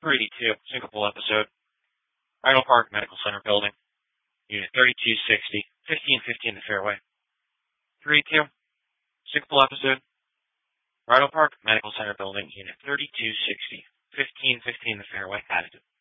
382, Singapore episode. Rhino Park Medical Center building, Unit 3260, 1550 in the fairway. 382, Singapore episode. Rhino Park Medical Center building, Unit 3260, 1550 in the fairway, attitude.